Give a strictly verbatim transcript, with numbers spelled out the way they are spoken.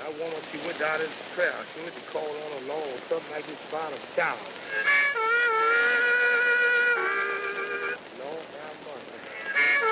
That woman, she went down in prayer. She went to call on the Lord, something like this, find a child.